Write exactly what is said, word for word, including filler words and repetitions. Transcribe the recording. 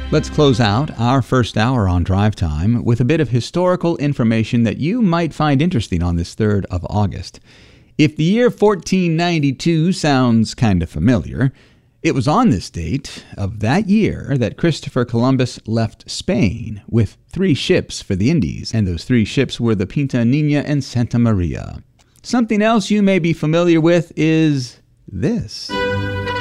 Let's close out our first hour on Drive Time with a bit of historical information that you might find interesting on this third of August. If the year fourteen ninety-two sounds kind of familiar, it was on this date of that year that Christopher Columbus left Spain with three ships for the Indies, and those three ships were the Pinta Nina and Santa Maria. Something else you may be familiar with is this.